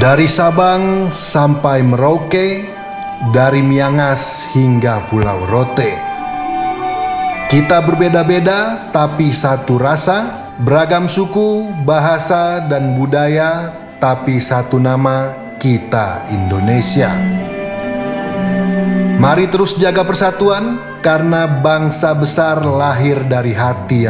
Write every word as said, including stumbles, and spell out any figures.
Dari Sabang sampai Merauke, dari Miangas hingga Pulau Rote. Kita berbeda-beda tapi satu rasa, beragam suku, bahasa, dan budaya, tapi satu nama, kita Indonesia. Mari terus jaga persatuan, karena bangsa besar lahir dari hati yang